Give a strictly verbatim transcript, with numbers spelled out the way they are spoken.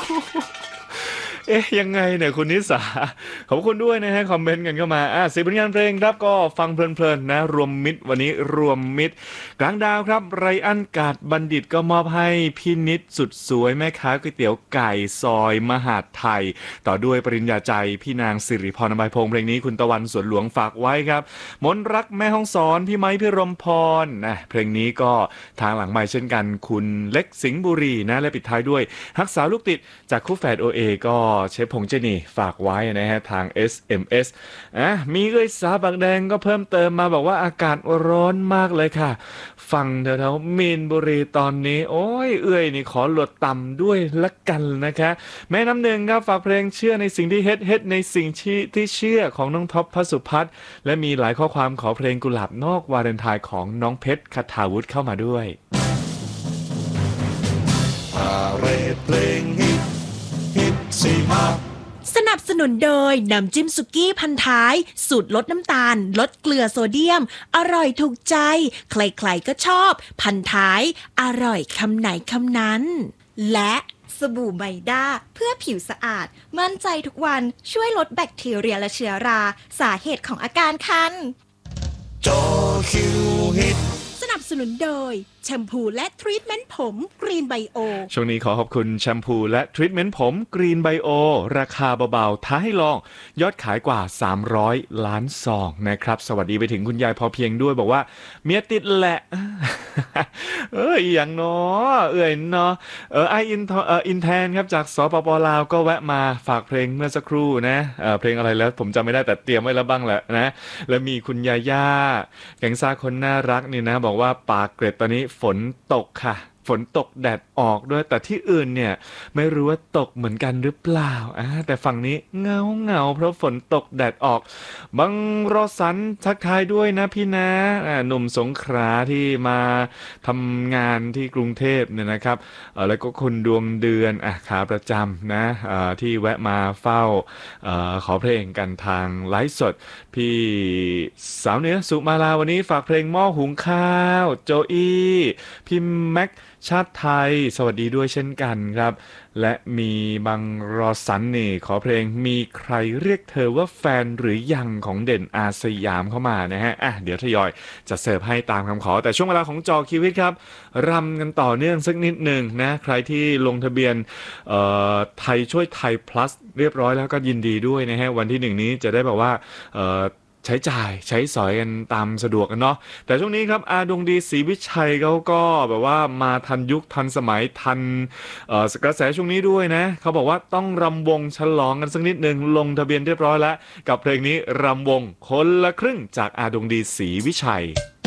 เอ๊ะยังไงเนี่ยคุณนิสาขอบคุณด้วยนะฮะคอมเมนต์กันเข้ามาอ่ะสิบผลงานเพลงครับก็ฟังเพลินๆนะรวมมิตรวันนี้รวมมิตรกลางดาวครับไรอันกาดบัณฑิตก็มอบให้พี่นิดสุดสวยแม่ค้าก๋วยเตี๋ยวไก่ซอยมหาดไทยต่อด้วยปริญญาใจพี่นางสิริพรอภัยพงษ์เพลงนี้คุณตะวันสวนหลวงฝากไว้ครับมนรักแม่ห้องสอนพี่ไม้พี่รมพรนะเพลงนี้ก็ทางหลังไมค์เช่นกันคุณเล็กสิงห์บุรีนะและปิดท้ายด้วยฮักษาลูกติดจากคู่แฝดโอเอก็เชฟพงษ์เจนี่ฝากไว้นะฮะทาง เอส เอ็ม เอส อ่ะมีเอ้ยสาบักแดงก็เพิ่มเติมมาบอกว่าอากาศร้อนมากเลยค่ะฟังแถวๆมีนบุรีตอนนี้โอ้ยเอื้อยนี่ขอหลดต่ำด้วยละกันนะคะแม่น้ำหนึ่งครับฝากเพลงเชื่อในสิ่งที่เฮ็ดเฮ็ดในสิ่งที่ที่เชื่อของน้องท็อปพสุพัฒน์และมีหลายข้อความขอเพลงกุหลาบนอกวาเลนไทน์ของน้องเพชรคทาวุฒิเข้ามาด้วยเรทเพลงฮิตฮิตสีมาสนับสนุนโดยน้ำจิ้มสุกี้พันท้ายสูตรลดน้ำตาลลดเกลือโซเดียมอร่อยถูกใจใครๆก็ชอบพันท้ายอร่อยคำไหนคำนั้นและสบู่ไมด้าเพื่อผิวสะอาดมั่นใจทุกวันช่วยลดแบคทีเรียและเชื้อราสาเหตุของอาการคันจอคิวฮิตสนับสนุนโดยแชมพูและทรีทเมนต์ผมกรีนไบโอช่วงนี้ขอขอบคุณแชมพูและทรีทเมนต์ผมกรีนไบโอราคาเบาๆท้าให้ลองยอดขายกว่าสามร้อยล้านซองนะครับสวัสดีไปถึงคุณยายพอเพียงด้วยบอกว่าเมียติดแหละเอ้ยอย่างเนาะเอ้ยเนาะเออไออินเอออินแทนครับจากสปปลาวก็แวะมาฝากเพลงเมื่อสักครู่นะเออเพลงอะไรแล้วผมจำไม่ได้แต่เตรียมไว้แล้วบ้างแหละนะแล้วมีคุณยาย่าแกงซ่าคนน่ารักนี่นะบอกว่าปากเกร็ดตอนนี้ฝนตกค่ะฝนตกแดดออกด้วยแต่ที่อื่นเนี่ยไม่รู้ว่าตกเหมือนกันหรือเปล่าอ่าแต่ฝั่งนี้เงาเงาเพราะฝนตกแดดออกบังรอสันทักทายด้วยนะพี่นะอ่าหนุ่มสงขลาที่มาทำงานที่กรุงเทพเนี่ยนะครับเอ่อแล้วก็คุณดวงเดือนอ่ะขาประจำนะอ่าที่แวะมาเฝ้าเอ่อขอเพลงกันทางไลฟ์สดพี่สาวเหนือสุมาลาวันนี้ฝากเพลงหม้อหุงข้าวโจอี้พี่แม็กชาติไทยสวัสดีด้วยเช่นกันครับและมีบางรอสันนี่ขอเพลงมีใครเรียกเธอว่าแฟนหรือยังของเด่นอาสยามเข้ามานะฮะอ่ะเดี๋ยวทยอยจะเสิร์ฟให้ตามคำขอแต่ช่วงเวลาของจอคีวิตครับรำกันต่อเนื่องสักนิดหนึ่งนะใครที่ลงทะเบียนเอ่อไทยช่วยไทย plus เรียบร้อยแล้วก็ยินดีด้วยนะฮะวันที่หนึ่งนี้จะได้แบบว่าเอ่อใช้จ่ายใช้สอยกันตามสะดวกกันเนาะแต่ช่วงนี้ครับอาดวงดีศรีวิชัยเขาก็แบบว่ามาทันยุคทันสมัยทันเอ่อกระแสช่วงนี้ด้วยนะเขาบอกว่าต้องรำวงฉลองกันสักนิดหนึ่งลงทะเบียนเรียบร้อยแล้วกับเพลงนี้รำวงคนละครึ่งจากอาดวงดีศรีวิชัย